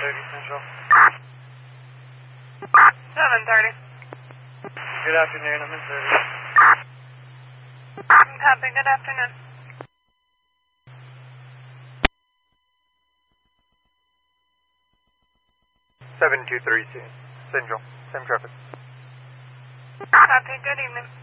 Central. 7:30. Good afternoon, I'm in service. Copy, good afternoon. Central. Same traffic. Copy, good evening.